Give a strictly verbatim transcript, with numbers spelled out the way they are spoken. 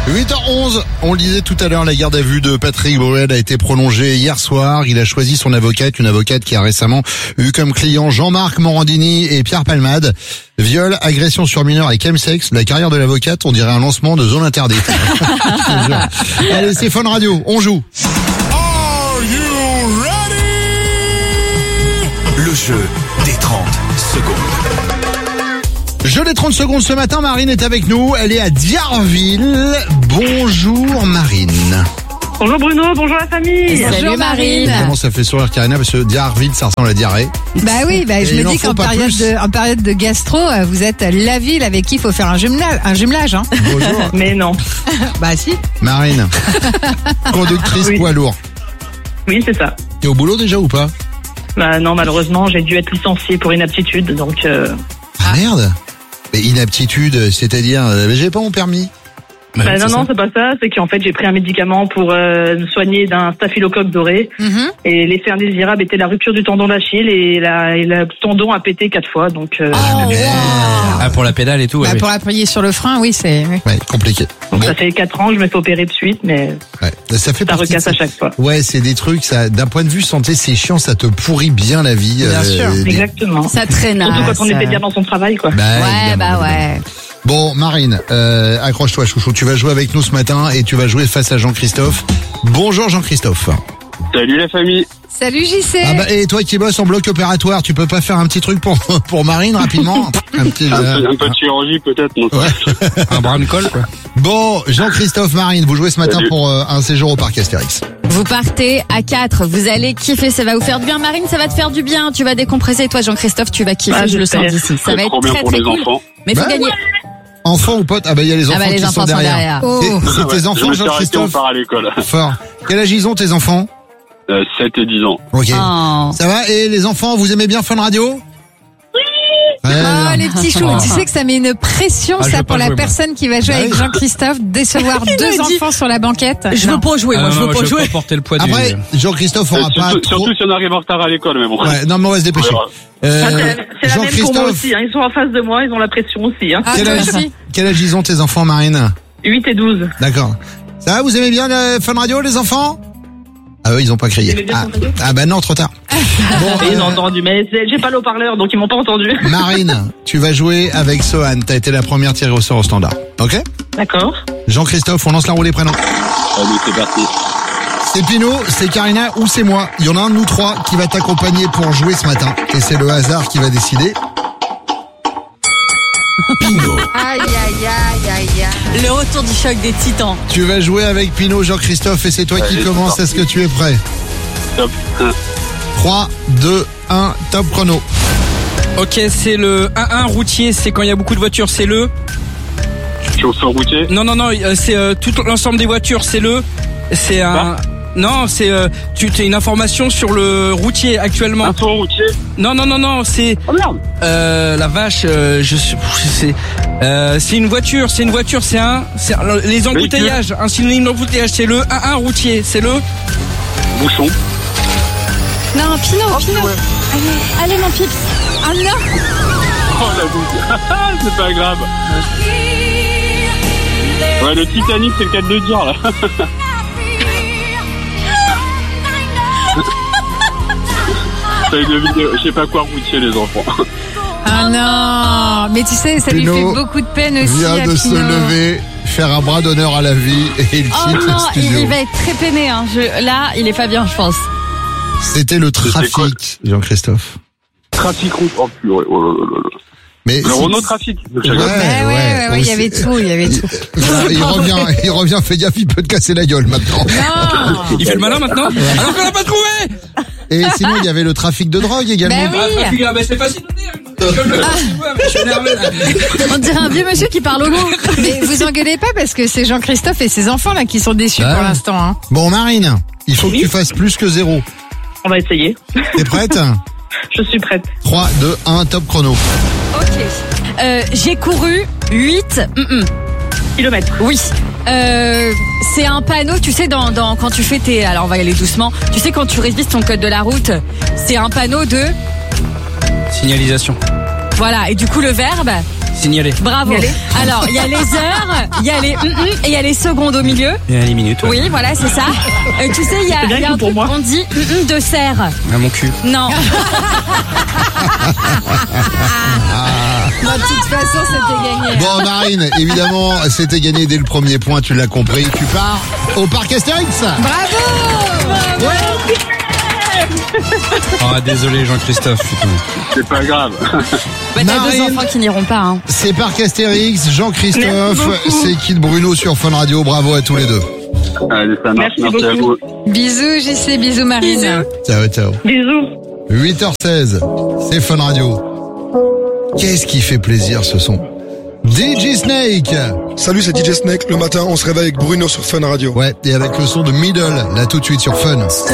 huit heures onze, on le disait tout à l'heure, la garde à vue de Patrick Bruel a été prolongée hier soir. Il a choisi son avocate, une avocate qui a récemment eu comme client Jean-Marc Morandini et Pierre Palmade. Viol, agression sur mineur et chemsex. La carrière de l'avocate, on dirait un lancement de zone interdite. Allez, c'est Fun Radio, on joue. Are you ready? Le jeu des trente secondes. Jeu des trente secondes ce matin, Marine est avec nous, elle est à Diarville. Bonjour Marine. Bonjour Bruno, bonjour la famille. Salut Marine. Comment ça fait sourire Karina, parce que Diarville ça ressemble à la diarrhée. Bah oui, bah, je Et me il en dis faut qu'en pas période plus. de, en période de gastro, euh, vous êtes la ville avec qui il faut faire un jumelage, un jumelage hein. Bonjour. Mais non. Bah si. Marine, conductrice Oui. poids lourd. Oui, c'est ça. T'es au boulot déjà ou pas? Bah non, malheureusement, j'ai dû être licenciée pour inaptitude, donc euh, Ah merde. Mais inaptitude, c'est-à-dire, euh, j'ai pas mon permis. bah, non, non, c'est pas ça. C'est qu'en fait, j'ai pris un médicament pour euh, me soigner d'un staphylocoque doré. Mhm. Et l'effet indésirable était la rupture du tendon d'Achille et, la, et le tendon a pété quatre fois. Donc, euh, Oh, merde. wow. Ah, pour la pédale et tout, ouais, Bah, oui. pour appuyer sur le frein, oui, c'est. oui. Ouais, compliqué. donc Bon, ça fait quatre ans que je me fais opérer de suite, mais ouais. Ça fait ça partie de recasse ça. à chaque fois. Ouais, c'est des trucs, ça, d'un point de vue santé, c'est chiant, ça te pourrit bien la vie. Bien sûr, des- Exactement. Ça traîne. Surtout quand on ça- était bien dans son travail, quoi. Bah, Ouais, évidemment, bah ouais. évidemment. Bon, Marine, euh, accroche-toi, chouchou. Tu vas jouer avec nous ce matin et tu vas jouer face à Jean-Christophe. Bonjour Jean-Christophe. Salut la famille. Salut J C. Ah bah, et toi qui bosses en bloc opératoire, tu peux pas faire un petit truc pour pour Marine rapidement? Un petit. Un, euh, peu, un peu de chirurgie peut-être. non Ouais. Un bras de colle, quoi. Bon, Jean-Christophe, Marine, vous jouez ce matin Salut. pour euh, un séjour au parc Astérix. Vous partez à quatre, vous allez kiffer, ça va vous faire du bien. Marine, ça va te faire du bien, tu vas décompresser. Toi, Jean-Christophe, tu vas kiffer, Ah, je le sens j'espère. d'ici. Ça C'est va être trop bien très pour très les cool. enfants. Mais faut Bah, gagner. Enfants ou potes? Ah bah il y a les enfants Ah bah les qui enfants sont sont derrière. derrière. Oh. C'est c'est tes Je enfants, me suis arrêté, on Jean-Christophe? part à l'école. Fort. Quel âge ils ont tes enfants? Euh, sept et dix ans. Ok. Oh. Ça va? Et les enfants, vous aimez bien Fun Radio? Oui. Oh, les petits choux. Tu sais que ça met une pression, Ah, je ça, veux pour pas la jouer, moi. personne qui va jouer Bah avec oui. Jean-Christophe, décevoir deux me dit- enfants sur la banquette. Je veux Non. pas jouer, moi, Ah, je non, veux pas je jouer. veux pas porter le poids Après, du... Jean-Christophe Euh, aura pas surtout, trop... surtout si on arrive en retard à l'école, mais bon. Ouais, non mais on va se dépêcher. Voilà. Euh, Ah, c'est la- c'est la même pour moi Jean-Christophe, aussi. Hein. Ils sont en face de moi, ils ont la pression aussi. Hein. Ah, quel toi âge, aussi. quel âge ils ont tes enfants, Marine? huit et douze. D'accord. Ça va, vous aimez bien le Fun Radio, les enfants? Ah eux, ils ont pas Ils crié. aimaient bien Ah, Fun Radio ah bah non, trop tard. Bon, Et ils ont euh, entendu, mais c'est- j'ai pas le haut-parleur, donc ils m'ont pas entendu. Marine, tu vas jouer avec Sohan. T'as été la première tirée au sort au standard. Ok? D'accord. Jean-Christophe, on lance la roue des prénoms. Allez, c'est parti. C'est Pino, c'est Karina ou c'est moi. Il y en a un de nous trois qui va t'accompagner pour jouer ce matin. Et c'est le hasard qui va décider. Pino. Aïe, aïe, aïe, aïe, aïe. Le retour du choc des titans. Tu vas jouer avec Pino, Jean-Christophe, et c'est toi qui Allez, c'est commence. parti. Est-ce que tu es prêt? Top. Un. trois, deux, un, top chrono. Ok, c'est le un un routier, c'est quand il y a beaucoup de voitures, c'est le... Chauffeur routier. Non, non, non, euh, c'est euh, tout l'ensemble des voitures, c'est le... C'est un... Non, c'est... Euh, tu as une information sur le routier actuellement. Un tour routier. Non, non, non, non, c'est... Oh merde. Euh, la vache, euh, je suis... C'est euh, c'est une voiture, c'est une voiture, c'est un... c'est un- Les embouteillages, un synonyme d'embouteillage, c'est le un un routier, c'est le... Bouchon. Non, Pino, Pino. Allez, allez, mon pips. Ah non. Oh la goutte. C'est pas grave. Ouais, le Titanic, c'est le cas de le dire, là. C'est une vidéo. Je sais pas quoi routier, les enfants. Ah non. Mais tu sais, ça lui Pino fait beaucoup de peine aussi vient à de se Pino. lever, faire un bras d'honneur à la vie et il Oh quitte non, le il, studio. il va être très peiné. Hein. Je, là, il est pas bien, je pense. C'était le quoi trafic, Jean-Christophe. Trafic route. Oh purée. Oh là là là là. Mais Le si- Renault Trafic. Ouais, Ouais, ouais, ouais, ouais, il y avait tout, il y avait tout. Il, il revient, il revient, fais gaffe, il peut te casser la gueule maintenant. Non. Il fait le malin maintenant. Alors qu'on l'a pas trouvé. Et sinon, il y avait le trafic de drogue également. Ben Ah, oui. trafic, ah, bah, c'est facile de dire. Je le- je suis énervé, là. On dirait un vieux monsieur qui parle au loup. Mais vous engueulez pas parce que c'est Jean-Christophe et ses enfants là qui sont déçus Ouais. pour l'instant. Hein. Bon, Marine, il faut que tu fasses plus que zéro. On va essayer. T'es prête? Je suis prête. trois, deux, un, top chrono. Ok. Euh, j'ai couru huit. Mm-mm. Kilomètres. Oui. Euh, c'est un panneau, tu sais, dans, dans, quand tu fais tes... Alors, on va y aller doucement. Tu sais, quand tu révises ton code de la route, c'est un panneau de... Signalisation. Voilà. Et du coup, le verbe, Signalé. Bravo. Alors, il y a les heures, il y a les hum, hum, et il y a les secondes au milieu. Il y a les minutes. Ouais. Oui, voilà, c'est ça. Et tu sais, il y a, C'est bien il y a que un pour truc, moi. on dit hum, hum de serre. À mon cul. Non. Bah, de toute façon, c'était gagné. Bon, Marine, évidemment, c'était gagné dès le premier point, tu l'as compris. Tu pars au parc Astérix. Bravo. Ah, désolé Jean-Christophe. Putain. C'est pas grave. Bah, t'as deux Marine. enfants qui n'iront pas, hein. C'est parc Astérix, Jean-Christophe, Merci beaucoup. c'est Kid Bruno sur Fun Radio. Bravo à tous les deux. Allez, ça marche. Merci Merci, à beaucoup. vous. Bisous, J C, bisous Marine. Ciao, ciao. Bisous. huit heures seize, c'est Fun Radio. Qu'est-ce qui fait plaisir ce son? D J Snake. Salut, c'est D J Snake. Le matin, on se réveille avec Bruno sur Fun Radio. Ouais, et avec le son de Middle, là tout de suite sur Fun.